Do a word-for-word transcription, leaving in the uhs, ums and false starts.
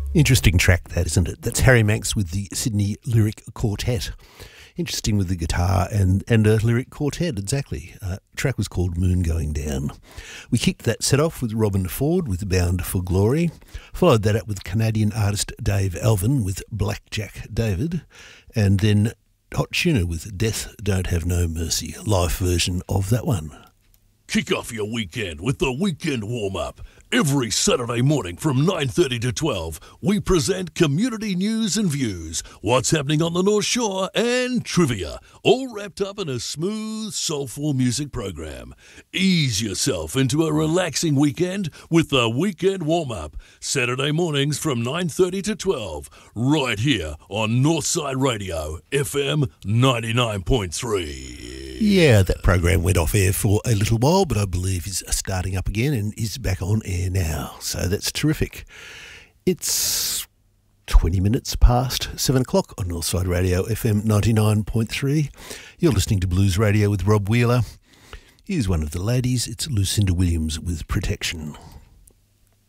Interesting track that, isn't it? That's Harry Manx with the Sydney Lyric Quartet. Interesting with the guitar and, and a lyric quartet, exactly. Uh, the track was called Moon Going Down. We kicked that set off with Robin Ford with Bound for Glory. Followed that up with Canadian artist Dave Alvin with Blackjack David. And then Hot Tuna with Death Don't Have No Mercy, live version of that one. Kick off your weekend with the Weekend Warm-Up. Every Saturday morning from nine thirty to twelve, we present community news and views, what's happening on the North Shore, and trivia, all wrapped up in a smooth, soulful music program. Ease yourself into a relaxing weekend with the Weekend Warm-Up, Saturday mornings from nine thirty to twelve, right here on Northside Radio, F M ninety-nine point three. Yeah, that program went off air for a little while, but I believe is starting up again and is back on air now, so that's terrific. It's twenty minutes past seven o'clock on Northside Radio, F M ninety-nine point three. You're listening to Blues Radio with Rob Wheeler. Here's one of the ladies. It's Lucinda Williams with Protection.